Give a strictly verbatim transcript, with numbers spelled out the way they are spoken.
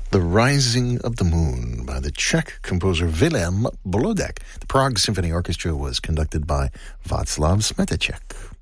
The Rising of the Moon by the Czech composer Vilém Bolodek. The Prague Symphony Orchestra was conducted by Václav Smetacek.